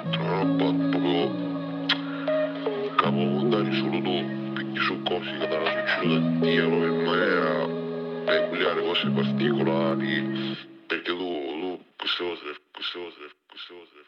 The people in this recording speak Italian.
Troverò proprio capo mondani solo tu, perché sono cose che danno succedono da Dio in maniera peculiare, cose particolari, perché tu queste cose